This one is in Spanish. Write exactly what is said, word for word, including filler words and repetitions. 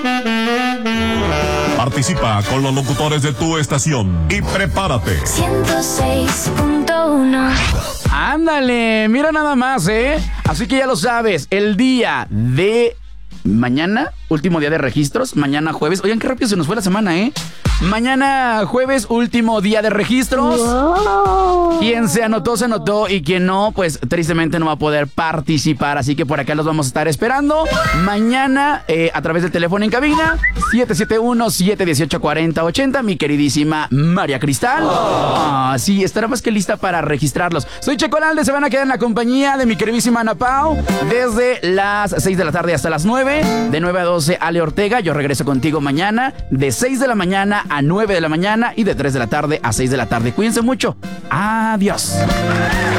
Participa con los locutores de tu estación y prepárate. ciento seis punto uno. Ándale, mira nada más, ¿eh? Así que ya lo sabes, el día de mañana, último día de registros, mañana jueves. Oigan, qué rápido se nos fue la semana, ¿eh? Mañana jueves, último día de registros. Wow. Quien se anotó, se anotó. Y quien no, pues tristemente no va a poder participar. Así que por acá los vamos a estar esperando. Mañana, eh, a través del teléfono en cabina, siete siete uno, siete uno ocho, cuatro cero ocho cero. Mi queridísima María Cristal. Ah, sí, estará más que lista para registrarlos. Soy Checo Lalde, se van a quedar en la compañía de mi queridísima Ana Pau. Desde las seis de la tarde hasta las nueve. De nueve a doce, Ale Ortega. Yo regreso contigo mañana. De seis de la mañana a nueve de la mañana y de tres de la tarde a seis de la tarde. Cuídense mucho. Adiós.